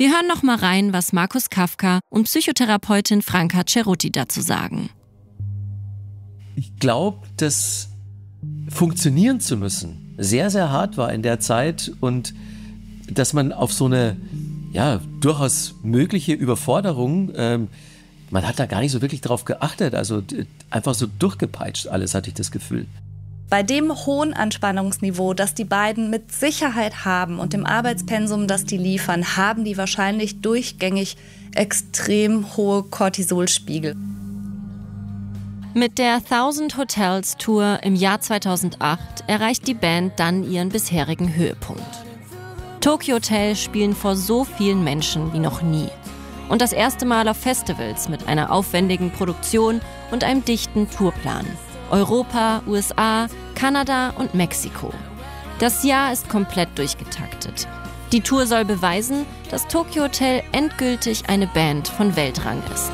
Wir hören noch mal rein, was Markus Kafka und Psychotherapeutin Franka Cerutti dazu sagen. Ich glaube, dass funktionieren zu müssen sehr, sehr hart war in der Zeit und dass man auf so eine durchaus mögliche Überforderung, man hat da gar nicht so wirklich drauf geachtet, also einfach so durchgepeitscht alles, hatte ich das Gefühl. Bei dem hohen Anspannungsniveau, das die beiden mit Sicherheit haben und dem Arbeitspensum, das die liefern, haben die wahrscheinlich durchgängig extrem hohe Cortisolspiegel. Mit der 1000 Hotels Tour im Jahr 2008 erreicht die Band dann ihren bisherigen Höhepunkt. Tokyo Hotel spielen vor so vielen Menschen wie noch nie. Und das erste Mal auf Festivals mit einer aufwendigen Produktion und einem dichten Tourplan. Europa, USA, Kanada und Mexiko. Das Jahr ist komplett durchgetaktet. Die Tour soll beweisen, dass Tokyo Hotel endgültig eine Band von Weltrang ist.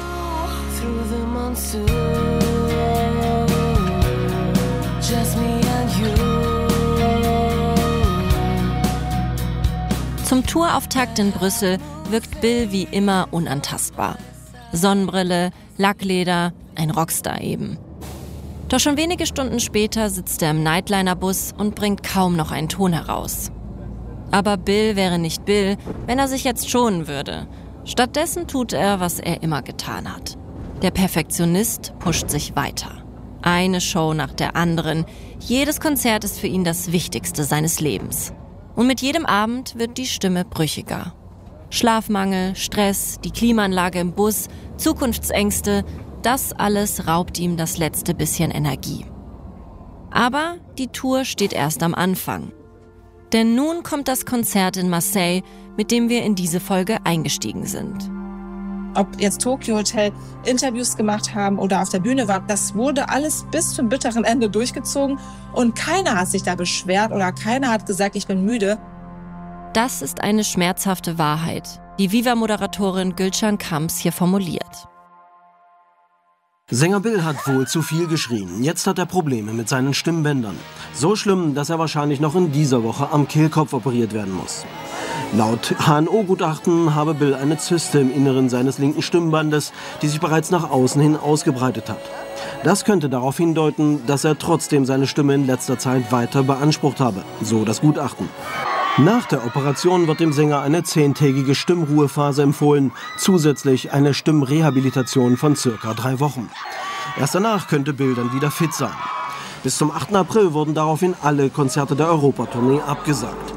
Zum Tourauftakt in Brüssel wirkt Bill wie immer unantastbar. Sonnenbrille, Lackleder, ein Rockstar eben. Doch schon wenige Stunden später sitzt er im Nightliner-Bus und bringt kaum noch einen Ton heraus. Aber Bill wäre nicht Bill, wenn er sich jetzt schonen würde. Stattdessen tut er, was er immer getan hat. Der Perfektionist pusht sich weiter. Eine Show nach der anderen. Jedes Konzert ist für ihn das Wichtigste seines Lebens. Und mit jedem Abend wird die Stimme brüchiger. Schlafmangel, Stress, die Klimaanlage im Bus, Zukunftsängste, das alles raubt ihm das letzte bisschen Energie. Aber die Tour steht erst am Anfang. Denn nun kommt das Konzert in Marseille, mit dem wir in diese Folge eingestiegen sind. Ob jetzt Tokyo Hotel Interviews gemacht haben oder auf der Bühne war, das wurde alles bis zum bitteren Ende durchgezogen und keiner hat sich da beschwert oder keiner hat gesagt, ich bin müde. Das ist eine schmerzhafte Wahrheit, die Viva-Moderatorin Gülcan Kamps hier formuliert. Sänger Bill hat wohl zu viel geschrien. Jetzt hat er Probleme mit seinen Stimmbändern. So schlimm, dass er wahrscheinlich noch in dieser Woche am Kehlkopf operiert werden muss. Laut HNO-Gutachten habe Bill eine Zyste im Inneren seines linken Stimmbandes, die sich bereits nach außen hin ausgebreitet hat. Das könnte darauf hindeuten, dass er trotzdem seine Stimme in letzter Zeit weiter beansprucht habe, so das Gutachten. Nach der Operation wird dem Sänger eine 10-tägige Stimmruhephase empfohlen, zusätzlich eine Stimmrehabilitation von ca. 3 Wochen. Erst danach könnte Bill dann wieder fit sein. Bis zum 8. April wurden daraufhin alle Konzerte der Europatournee abgesagt.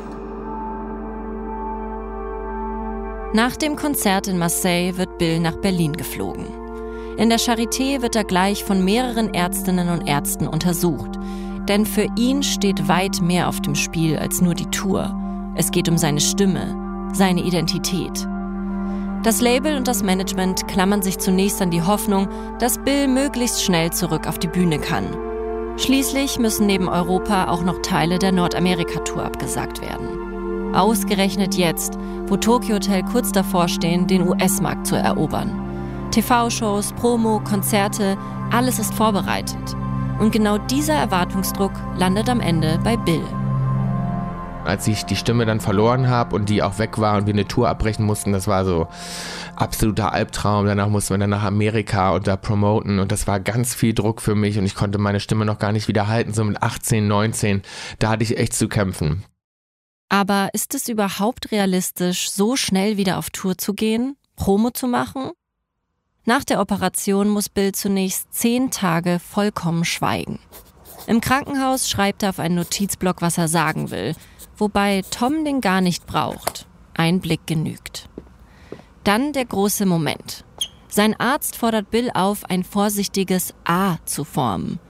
Nach dem Konzert in Marseille wird Bill nach Berlin geflogen. In der Charité wird er gleich von mehreren Ärztinnen und Ärzten untersucht. Denn für ihn steht weit mehr auf dem Spiel als nur die Tour. Es geht um seine Stimme, seine Identität. Das Label und das Management klammern sich zunächst an die Hoffnung, dass Bill möglichst schnell zurück auf die Bühne kann. Schließlich müssen neben Europa auch noch Teile der Nordamerika-Tour abgesagt werden. Ausgerechnet jetzt, wo Tokyo Hotel kurz davor stehen, den US-Markt zu erobern. TV-Shows, Promo, Konzerte, alles ist vorbereitet. Und genau dieser Erwartungsdruck landet am Ende bei Bill. Als ich die Stimme dann verloren habe und die auch weg war und wir eine Tour abbrechen mussten, das war so absoluter Albtraum. Danach mussten wir dann nach Amerika und da promoten und das war ganz viel Druck für mich und ich konnte meine Stimme noch gar nicht wieder halten, so mit 18, 19, da hatte ich echt zu kämpfen. Aber ist es überhaupt realistisch, so schnell wieder auf Tour zu gehen, Promo zu machen? Nach der Operation muss Bill zunächst 10 Tage vollkommen schweigen. Im Krankenhaus schreibt er auf einen Notizblock, was er sagen will, wobei Tom den gar nicht braucht. Ein Blick genügt. Dann der große Moment. Sein Arzt fordert Bill auf, ein vorsichtiges A zu formen.